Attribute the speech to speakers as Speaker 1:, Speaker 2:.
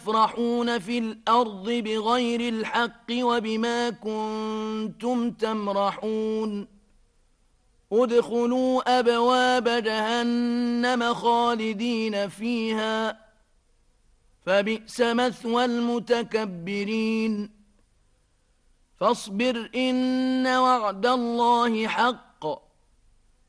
Speaker 1: تفرحون في الأرض بغير الحق وبما كنتم تمرحون ادخلوا أبواب جهنم خالدين فيها فبئس مثوى المتكبرين فاصبر إن وعد الله حق